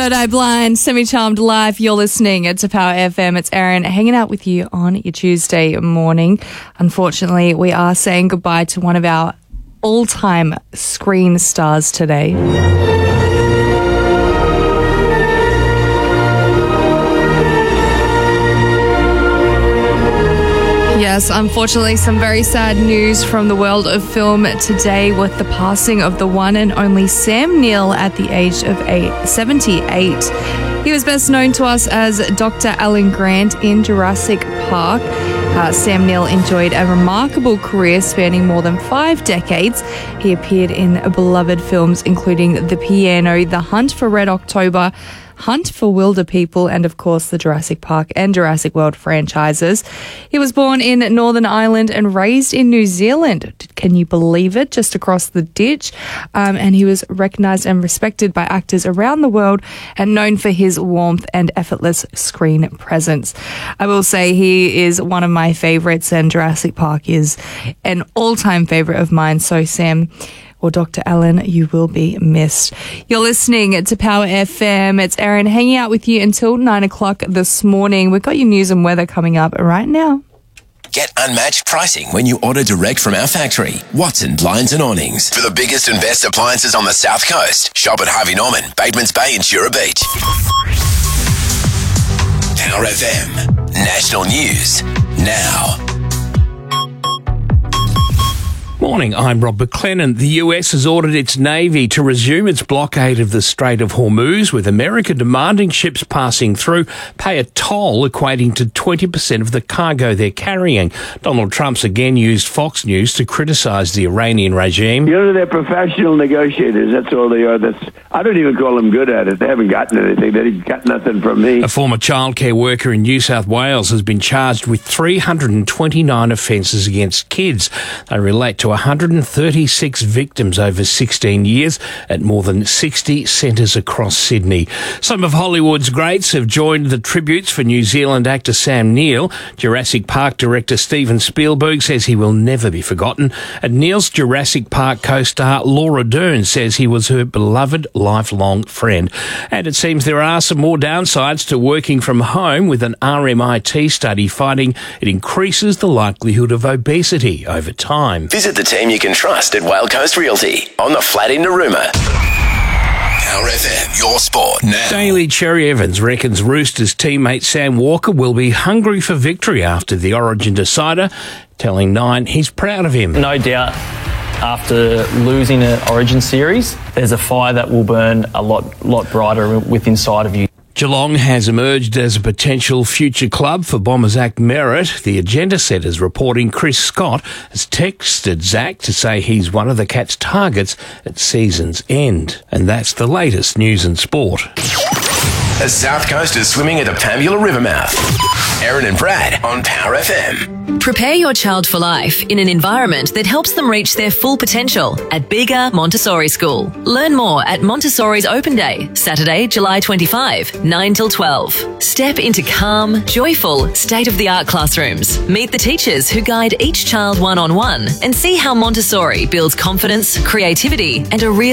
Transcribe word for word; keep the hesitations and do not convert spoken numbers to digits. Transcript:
Third Eye Blind, Semi-Charmed Live. You're listening to Power F M. It's Erin hanging out with you on your Tuesday morning. Unfortunately, we are saying goodbye to one of our all-time screen stars today. Yes, unfortunately, some very sad news from the world of film today with the passing of the one and only Sam Neill at the age of eight, seventy-eight. He was best known to us as Doctor Alan Grant in Jurassic Park. Uh, Sam Neill enjoyed a remarkable career spanning more than five decades. He appeared in beloved films including The Piano, The Hunt for Red October, Hunt for Wilder People, and of course the Jurassic Park and Jurassic World franchises. He was born in Northern Ireland and raised in New Zealand. Can you believe it? Just across the ditch. Um, and he was recognised and respected by actors around the world and known for his warmth and effortless screen presence. I will say he is one of my favourites, and Jurassic Park is an all-time favourite of mine. So Sam, or Doctor Alan, you will be missed. You're listening to Power F M. It's Erin hanging out with you until nine o'clock this morning. We've got your news and weather coming up right now. Get unmatched pricing when you order direct from our factory. Watson Blinds and Awnings. For the biggest and best appliances on the South Coast, shop at Harvey Norman, Batemans Bay and Shura Beach. Power F M. National News now. Morning, I'm Rob McLennan. The U S has ordered its Navy to resume its blockade of the Strait of Hormuz, with America demanding ships passing through pay a toll equating to twenty percent of the cargo they're carrying. Donald Trump's again used Fox News to criticise the Iranian regime. You know, they're professional negotiators. That's all they are. That's I don't even call them good at it. They haven't gotten anything. They got nothing from me. A former childcare worker in New South Wales has been charged with three hundred twenty-nine offences against kids. They relate to one hundred thirty-six victims over sixteen years at more than sixty centres across Sydney. Some of Hollywood's greats have joined the tributes for New Zealand actor Sam Neill. Jurassic Park director Steven Spielberg says he will never be forgotten. And Neill's Jurassic Park co-star Laura Dern says he was her beloved lifelong friend. And it seems there are some more downsides to working from home, with an R M I T study finding it increases the likelihood of obesity over time. Visit the team you can trust at Whale Coast Realty on the flat in Narooma. Power F M, your sport now. Daly Cherry Evans reckons Roosters teammate Sam Walker will be hungry for victory after the Origin decider, telling Nine he's proud of him. No doubt, after losing an Origin series, there's a fire that will burn a lot, lot brighter with inside of you. Geelong has emerged as a potential future club for Bombers Zach Merritt. The Agenda Centre's reporting Chris Scott has texted Zach to say he's one of the Cats' targets at season's end. And that's the latest news and sport. The South Coast is swimming at the Pambula River mouth. Erin and Brad on Power F M. Prepare your child for life in an environment that helps them reach their full potential at Bigger Montessori School. Learn more at Montessori's Open Day, Saturday, July twenty-fifth, nine till twelve. Step into calm, joyful, state-of-the-art classrooms. Meet the teachers who guide each child one-on-one and see how Montessori builds confidence, creativity, and a real